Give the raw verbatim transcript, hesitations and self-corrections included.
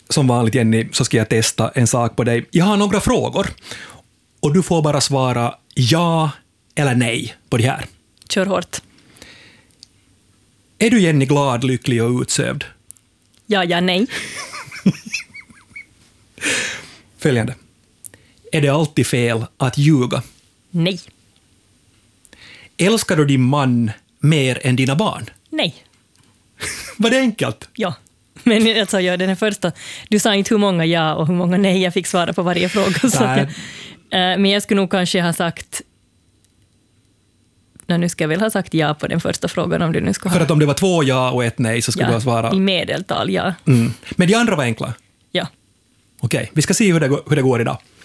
som vanligt, Jenny, så ska jag testa en sak på dig. Jag har några frågor och du får bara svara ja eller nej på det här. Kör hårt. Är du, Jenny, glad, lycklig och utsövd? Ja, ja, nej. Följande. Är det alltid fel att ljuga? Nej. Älskar du din man mer än dina barn? Nej. Var det enkelt? Ja. Men alltså, ja, den här första, du sa inte hur många ja och hur många nej jag fick svara på varje fråga. Så att jag, äh, men jag skulle nog kanske ha sagt, nej, nu ska jag väl ha sagt ja på den första frågan. Om du nu ska För ha, att om det var två ja och ett nej så skulle ja, du ha svarat. I medeltal, ja. Mm. Men de andra var enkla? Ja. Okej, vi ska se hur det, hur det går idag.